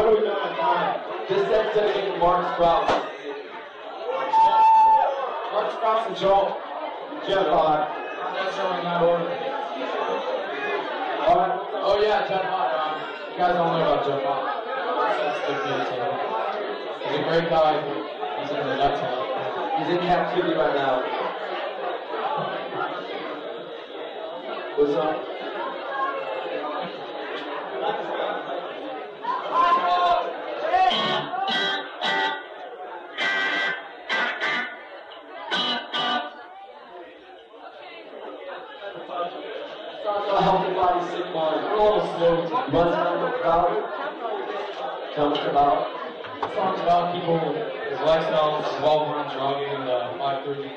What are we doing at time? This set's dedicated to Mark Sprouse. Mark Sprouse and Joel. Jeff Hart. I'm not showing that order. Alright. Oh yeah, Jeff Hart. You guys don't know about Jeff Hart. He's a great guy. He's in the nuts. He's in captivity right now. What's up? A healthy body, sick mind. We're a little slow. What's it about? Tell us about. The song's about people, his lifestyle revolving around jogging and 5:30.